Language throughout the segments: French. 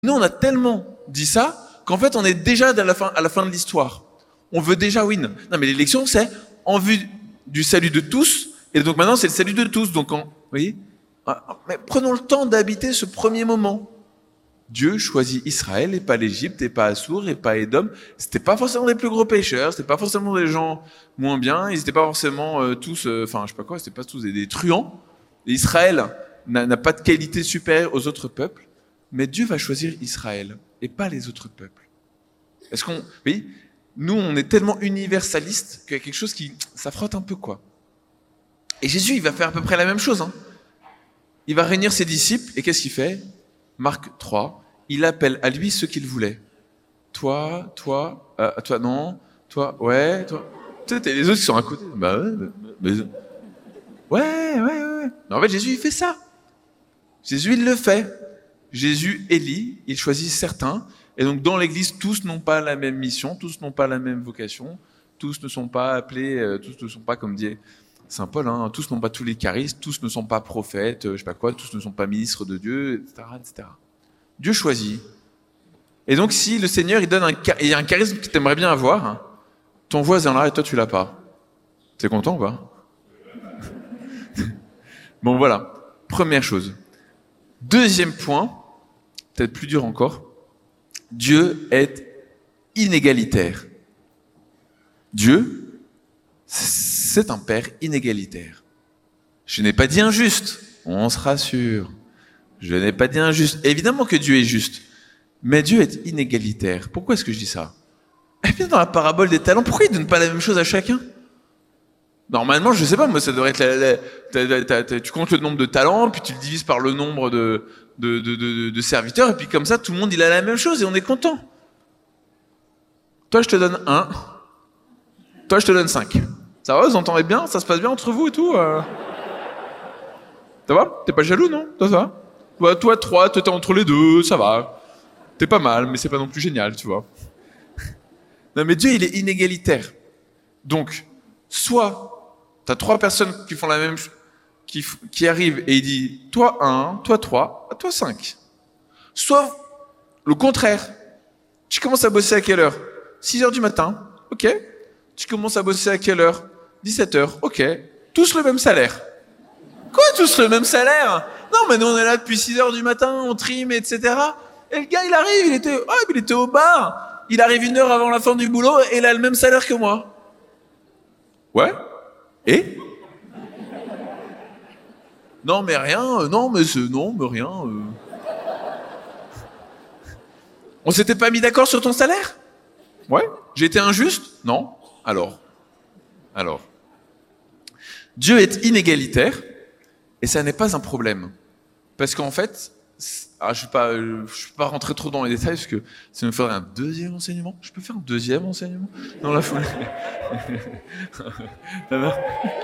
Nous, on a tellement dit ça qu'en fait, on est déjà à la fin de l'histoire. On veut déjà win. Non, mais l'élection, c'est en vue du salut de tous. Et donc maintenant, c'est le salut de tous. Donc, vous voyez, mais prenons le temps d'habiter ce premier moment. Dieu choisit Israël et pas l'Égypte et pas Assour et pas Édom. C'était pas forcément des plus gros pécheurs, c'était pas forcément des gens moins bien, ils étaient pas forcément tous, je sais pas quoi, c'était pas tous des truands. Et Israël n'a pas de qualité supérieure aux autres peuples, mais Dieu va choisir Israël et pas les autres peuples. Est-ce qu'on, oui, nous on est tellement universaliste qu'il y a quelque chose qui, ça frotte un peu quoi. Et Jésus, il va faire à peu près la même chose. Il va réunir ses disciples et qu'est-ce qu'il fait ? Marc 3, il appelle à lui ceux qu'il voulait. Toi, non, toi, ouais, toi. Tu sais, les autres qui sont à côté. Bah ouais. Mais en fait, Jésus, il fait ça. Jésus, il le fait. Jésus élit, il choisit certains. Et donc, dans l'Église, tous n'ont pas la même mission, tous n'ont pas la même vocation, tous ne sont pas appelés, tous ne sont pas, comme dit Saint Paul, tous n'ont pas tous les charismes, tous ne sont pas prophètes, je sais pas quoi, tous ne sont pas ministres de Dieu, etc. Dieu choisit. Et donc, si le Seigneur, il y a un charisme que tu aimerais bien avoir, ton voisin là, et toi, tu l'as pas. T'es content ou pas ? Bon, voilà. Première chose. Deuxième point, peut-être plus dur encore, Dieu est inégalitaire. Dieu, c'est un Père inégalitaire. Je n'ai pas dit injuste, on se rassure. Je n'ai pas dit injuste. Évidemment que Dieu est juste, mais Dieu est inégalitaire. Pourquoi est-ce que je dis ça ? Eh bien, dans la parabole des talents, pourquoi il ne donne pas la même chose à chacun ? Normalement, je sais pas, moi, ça devrait être tu comptes le nombre de talents, puis tu le divises par le nombre de serviteurs, et puis comme ça, tout le monde, il a la même chose, et on est content. Toi, je te donne 1. Toi, je te donne 5. Ça va, vous entendez bien ? Ça se passe bien entre vous et tout Ça va ? T'es pas jaloux, non ? Ça va ? Ouais, toi, 3, toi, t'es entre les deux, ça va. T'es pas mal, mais c'est pas non plus génial, tu vois. Non, mais Dieu, il est inégalitaire. Donc, soit t'as 3 personnes qui font la même chose, qui arrivent et il dit, toi 1, toi 3, toi 5. Soit le contraire. Tu commences à bosser à quelle heure ? 6h du matin, ok. Tu commences à bosser à quelle heure ? 17h, ok. Tous le même salaire. Quoi, tous le même salaire ? Non, mais nous on est là depuis 6h du matin, on trime, etc. Et le gars, il arrive, il était au bar. Il arrive 1 heure avant la fin du boulot et il a le même salaire que moi. Ouais ? Et ? Non, mais rien, non, mais rien. On s'était pas mis d'accord sur ton salaire ? Ouais ? J'ai été injuste ? Non ? Alors. Dieu est inégalitaire et ça n'est pas un problème. Parce qu'en fait, je ne vais pas rentrer trop dans les détails parce que ça me ferait un deuxième enseignement. Je peux faire un deuxième enseignement dans la foulée. Non.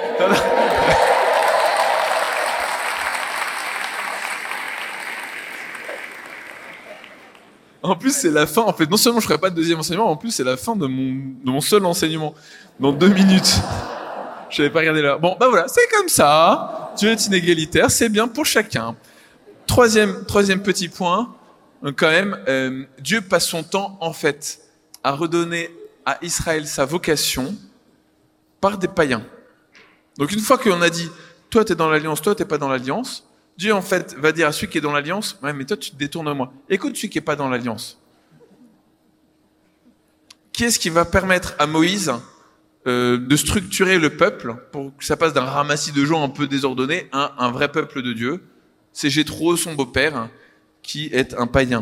En plus, c'est la fin. En fait, non seulement je ferai pas de deuxième enseignement, en plus c'est la fin de mon seul enseignement. Dans 2 minutes. Je n'avais pas regardé là. Bon, bah voilà, c'est comme ça. Dieu est inégalitaire, c'est bien pour chacun. Troisième petit point, quand même, Dieu passe son temps, en fait, à redonner à Israël sa vocation par des païens. Donc une fois qu'on a dit, toi t'es dans l'alliance, toi t'es pas dans l'alliance, Dieu, en fait, va dire à celui qui est dans l'alliance, ouais, mais toi tu te détournes de moi. Écoute celui qui est pas dans l'alliance. Qui est-ce qui va permettre à Moïse de structurer le peuple pour que ça passe d'un ramassis de gens un peu désordonnés à un vrai peuple de Dieu ? C'est Jéthro, son beau-père, qui est un païen.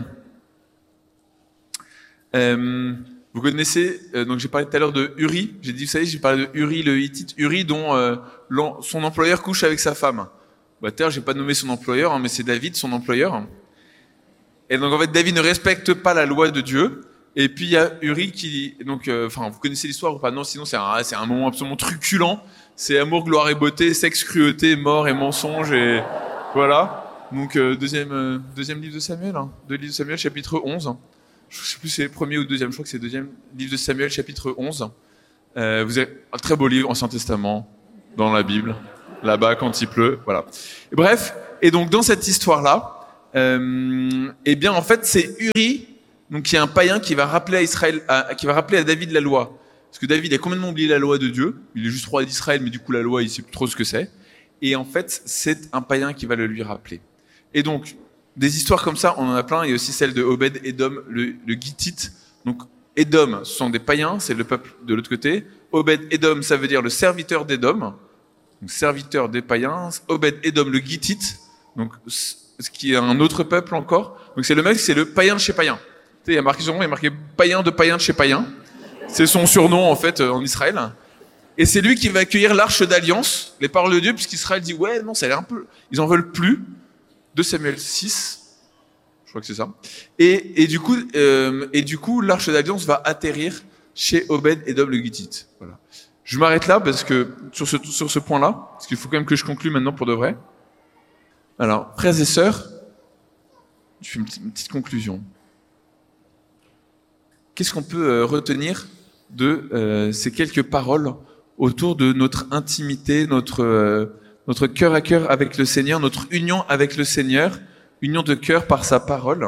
Vous connaissez, donc j'ai parlé tout à l'heure de Uri. J'ai dit, vous savez, j'ai parlé de Uri le Hittite. Uri dont son employeur couche avec sa femme. Bah, d'ailleurs, j'ai pas nommé son employeur, mais c'est David, son employeur. Et donc en fait, David ne respecte pas la loi de Dieu. Et puis il y a Uri qui, donc, vous connaissez l'histoire ou pas ? Non, sinon c'est un moment absolument truculent. C'est amour, gloire et beauté, sexe, cruauté, mort et mensonge et voilà. Donc deuxième livre de Samuel, 2 livres de Samuel, chapitre 11. Je sais plus si c'est le premier ou le deuxième, je crois que c'est le 2e livre de Samuel, chapitre 11. Vous avez un très beau livre, Ancien Testament, dans la Bible, là-bas quand il pleut, voilà. Et bref, et donc dans cette histoire-là, eh bien en fait c'est Uri, donc qui est un païen qui va rappeler à Israël, qui va rappeler à David la loi. Parce que David a complètement oublié la loi de Dieu. Il est juste roi d'Israël, mais du coup la loi il sait plus trop ce que c'est. Et en fait c'est un païen qui va le lui rappeler. Et donc des histoires comme ça, on en a plein. Il y a aussi celle de Obed Edom, le Gittite. Donc Edom, ce sont des païens, c'est le peuple de l'autre côté. Obed Edom, ça veut dire le serviteur d'Edom, donc serviteur des païens. Obed Edom, le Gittite, donc ce qui est un autre peuple encore. Donc c'est le mec, c'est le païen de chez païen. Tu sais, il y a marqué son nom, il y a marqué païen de chez païen. C'est son surnom en fait en Israël. Et c'est lui qui va accueillir l'arche d'alliance, les paroles de Dieu, puisqu'Israël dit ouais non, ça a l'air un peu, ils en veulent plus. 2 Samuel 6, je crois que c'est ça. Et du coup, l'arche d'alliance va atterrir chez Obed Edom le Gittite. Voilà. Je m'arrête là parce que sur ce point-là, parce qu'il faut quand même que je conclue maintenant pour de vrai. Alors, frères et sœurs, je fais une petite conclusion. Qu'est-ce qu'on peut retenir de ces quelques paroles autour de notre intimité, notre cœur à cœur avec le Seigneur, notre union avec le Seigneur, union de cœur par sa parole?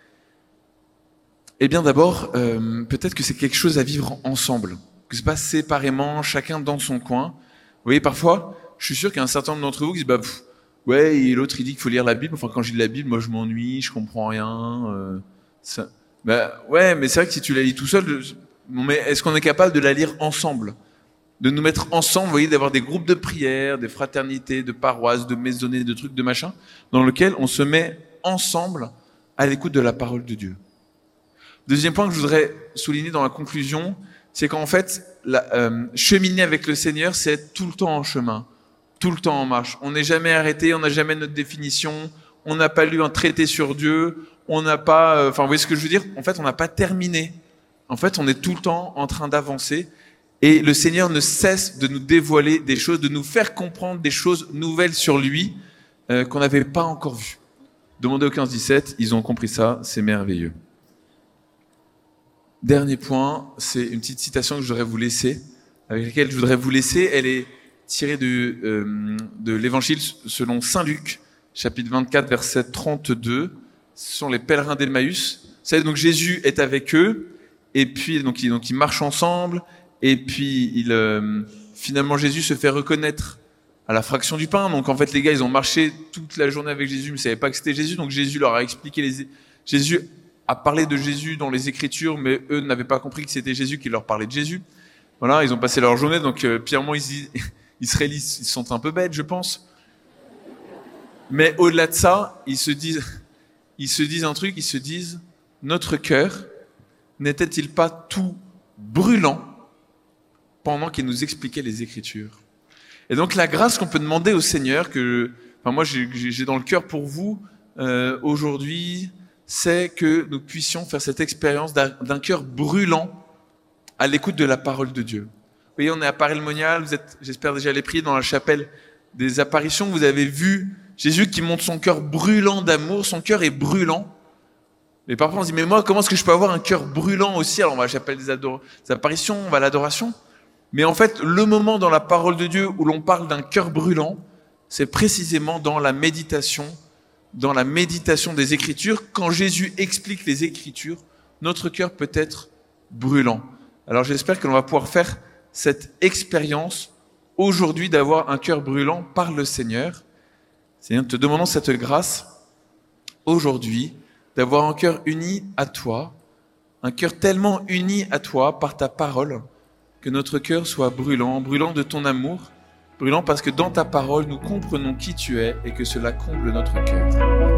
Eh bien d'abord, peut-être que c'est quelque chose à vivre ensemble, que c'est pas séparément, chacun dans son coin. Vous voyez, parfois, je suis sûr qu'il y a un certain nombre d'entre vous qui disent ouais, et l'autre il dit qu'il faut lire la Bible. Enfin, quand je lis la Bible, moi je m'ennuie, je comprends rien. Ouais, mais c'est vrai que si tu la lis tout seul, mais est-ce qu'on est capable de la lire ensemble? De nous mettre ensemble, vous voyez, d'avoir des groupes de prière, des fraternités, de paroisses, de maisonnées, de trucs, de machins, dans lesquels on se met ensemble à l'écoute de la parole de Dieu. Deuxième point que je voudrais souligner dans la conclusion, c'est qu'en fait, cheminer avec le Seigneur, c'est être tout le temps en chemin, tout le temps en marche. On n'est jamais arrêté, on n'a jamais notre définition, on n'a pas lu un traité sur Dieu, on n'a pas... vous voyez ce que je veux dire? En fait, on n'a pas terminé. En fait, on est tout le temps en train d'avancer. Et le Seigneur ne cesse de nous dévoiler des choses, de nous faire comprendre des choses nouvelles sur lui qu'on n'avait pas encore vues. Demandez au 15-17, ils ont compris ça, c'est merveilleux. Dernier point, c'est une petite citation que je voudrais vous laisser, avec laquelle je voudrais vous laisser. Elle est tirée de l'Évangile selon Saint Luc, chapitre 24, verset 32. Ce sont les pèlerins d'Emmaüs. Vous savez, donc Jésus est avec eux, et puis donc ils marchent ensemble. Et puis, finalement, Jésus se fait reconnaître à la fraction du pain. Donc, en fait, les gars, ils ont marché toute la journée avec Jésus, mais ils savaient pas que c'était Jésus. Donc, Jésus leur a expliqué Jésus a parlé de Jésus dans les Écritures, mais eux n'avaient pas compris que c'était Jésus qui leur parlait de Jésus. Voilà, ils ont passé leur journée. Donc, Pierre-Moi, Israélites, ils sont un peu bêtes, je pense. Mais au-delà de ça, ils se disent un truc, ils se disent, notre cœur n'était-il pas tout brûlant pendant qu'il nous expliquait les Écritures? Et donc la grâce qu'on peut demander au Seigneur, moi j'ai dans le cœur pour vous aujourd'hui, c'est que nous puissions faire cette expérience d'un cœur brûlant à l'écoute de la parole de Dieu. Vous voyez, on est à Paris-le-Monial, vous êtes, j'espère déjà allé prier dans la chapelle des apparitions, vous avez vu Jésus qui montre son cœur brûlant d'amour, son cœur est brûlant. Mais parfois on se dit, mais moi comment est-ce que je peux avoir un cœur brûlant aussi? Alors on va à la chapelle des apparitions, on va à l'adoration. Mais en fait, le moment dans la parole de Dieu où l'on parle d'un cœur brûlant, c'est précisément dans la méditation des Écritures. Quand Jésus explique les Écritures, notre cœur peut être brûlant. Alors j'espère que l'on va pouvoir faire cette expérience aujourd'hui d'avoir un cœur brûlant par le Seigneur. Seigneur, te demandons cette grâce aujourd'hui d'avoir un cœur uni à toi, un cœur tellement uni à toi par ta parole, que notre cœur soit brûlant, brûlant de ton amour, brûlant parce que dans ta parole, nous comprenons qui tu es et que cela comble notre cœur.